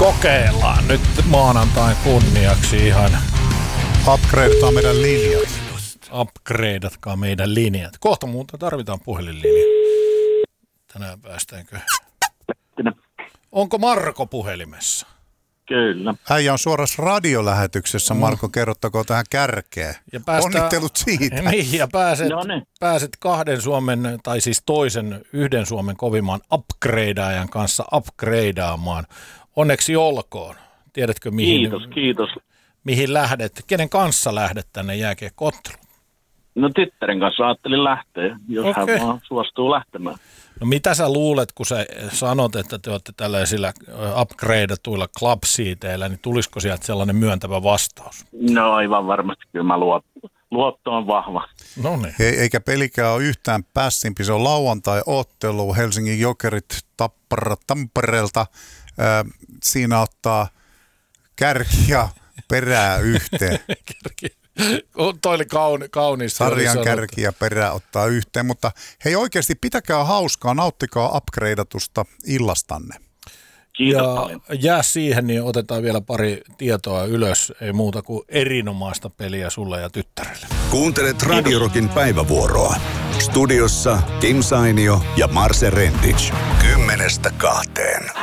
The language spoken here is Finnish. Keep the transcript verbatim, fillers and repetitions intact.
Kokeillaan nyt maanantain kunniaksi ihan. Upgradetaan meidän linjat. Upgradeatkaa meidän linjat. Kohta muuten tarvitaan puhelinlinja. Tänään päästäänkö? Onko Marko puhelimessa? Kyllä. Äijä on suorassa radiolähetyksessä, Marko, kerrottako tähän kärkeen. Ja päästään, onnittelut siitä. Niin, ja pääset, No niin. pääset kahden Suomen, tai siis toisen yhden Suomen kovimman upgradeajan kanssa upgradeaamaan. Onneksi olkoon. Tiedätkö mihin, Kiitos, kiitos. mihin lähdet? Kenen kanssa lähdet tänne jääkiekko-otteluun? No tyttären kanssa ajattelin lähteä, jos Okei. hän vaan suostuu lähtemään. No mitä sä luulet, kun sä sanot, että te olette tällaisilla upgradeatuilla club-siiteillä, niin tulisiko sieltä sellainen myöntävä vastaus? No aivan varmasti, kyllä mä luot, luotto on vahva. No niin. Ei, eikä pelikään ole yhtään pässimpi. Se on lauantai-ottelu, Helsingin Jokerit Tappara Tampereelta. Äh, siinä ottaa kärki ja perää yhteen. Toi oli kauni, kaunis. Sarjan kärki ja perää ottaa yhteen, mutta hei oikeasti pitäkää hauskaa, nauttikaa upgradeatusta illastanne. Kiitos Ja paljon. jää siihen, niin otetaan vielä pari tietoa ylös. Ei muuta kuin erinomaista peliä sulle ja tyttärelle. Kuuntelet Radio Rockin päivävuoroa. Studiossa Kim Sainio ja Marse Rendic. Kymmenestä kahteen.